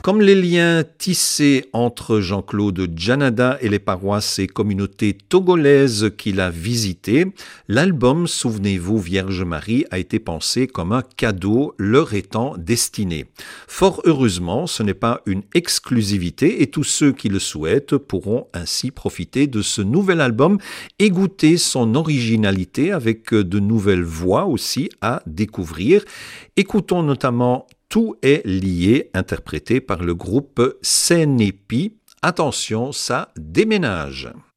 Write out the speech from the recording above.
Comme les liens tissés entre Jean-Claude Djanada et les paroisses et communautés togolaises qu'il a visitées, l'album Souvenez-vous Vierge Marie a été pensé comme un cadeau leur étant destiné. Fort heureusement, ce n'est pas une exclusivité et tous ceux qui le souhaitent pourront ainsi profiter de ce nouvel album et goûter son originalité avec de nouvelles voix aussi à découvrir. Écoutons notamment Tout est lié, interprété par le groupe Senepi. Attention, ça déménage.